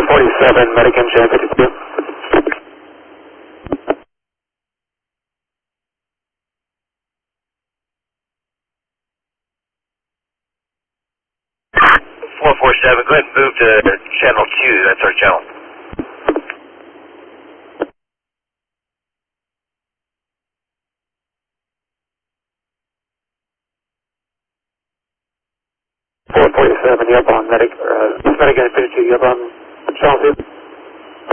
447, Medic MJ 52. 447, go ahead and move to channel Q, that's our channel. You up on Medic, Medic 52, you up on channel 2?